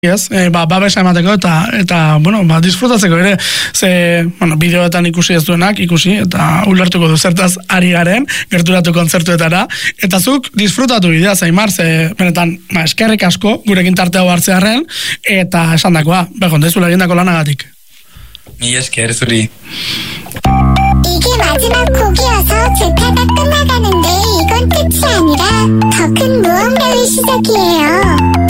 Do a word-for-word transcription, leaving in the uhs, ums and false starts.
ez, e, ba, babesa emateko eta, eta bueno, ba, disfrutatzeko ere, ze, bueno, bideoetan ikusi ez duenak, ikusi, eta ulertuko du zertaz ari garen, gerturatu kontzertuetara, eta zuk disfrutatu bidea, Aimar, ze, benetan, ba, eskerrik asko, gurekin tarte hau hartzearen, eta esan dakoa, begon, dezula egindako lanagatik. Mi esker, zuri. 이게 마지막 곡이어서 주차가 끝나가는데 이건 끝이 아니라 더 큰 무언가의 시작이에요.